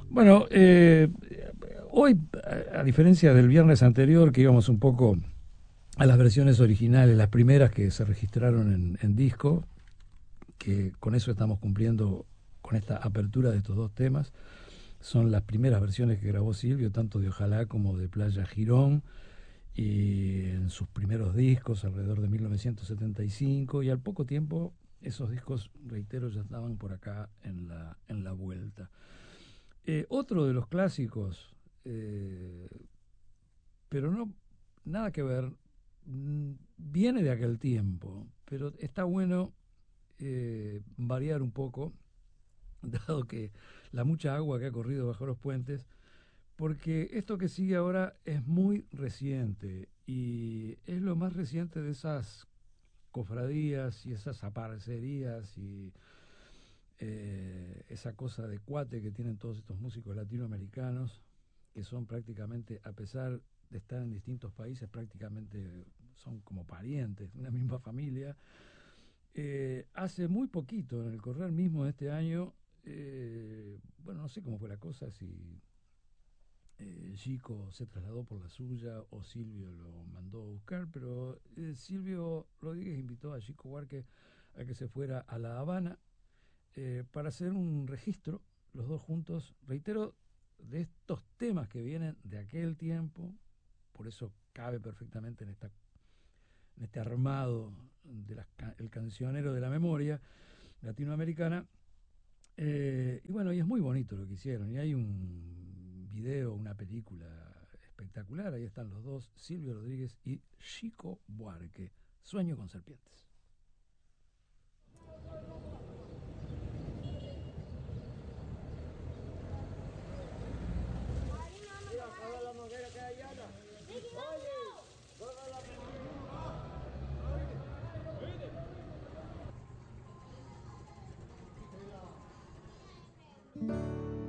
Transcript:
Bueno, hoy, a diferencia del viernes anterior, que íbamos un poco a las versiones originales, las primeras que se registraron en disco, que con eso estamos cumpliendo con esta apertura de estos dos temas, son las primeras versiones que grabó Silvio, tanto de Ojalá como de Playa Girón, y en sus primeros discos, alrededor de 1975, y al poco tiempo esos discos, reitero, ya estaban por acá en la vuelta. Otro de los clásicos, eh, pero no nada que ver, viene de aquel tiempo, pero está bueno variar un poco, dado que la mucha agua que ha corrido bajo los puentes, porque esto que sigue ahora es muy reciente y es lo más reciente de esas cofradías y esas aparecerías y esa cosa de cuate que tienen todos estos músicos latinoamericanos, que son prácticamente, a pesar de estar en distintos países, prácticamente son como parientes de una misma familia. Hace muy poquito, en el correr mismo de este año, bueno, no sé cómo fue la cosa, si Chico se trasladó por la suya o Silvio lo mandó a buscar, pero Silvio Rodríguez invitó a Chico Huarque a que se fuera a La Habana para hacer un registro, los dos juntos, reitero, de estos temas que vienen de aquel tiempo, por eso cabe perfectamente en este armado de el cancionero de la memoria latinoamericana. Y bueno, y es muy bonito lo que hicieron, y hay un video, una película espectacular, ahí están los dos, Silvio Rodríguez y Chico Buarque, Sueño con serpientes.